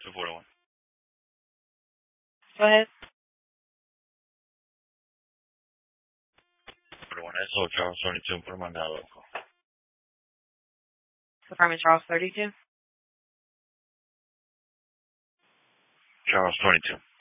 241. Go ahead. 41 SO, Charles 22, por mandado. Department Charles 32. Charles 22.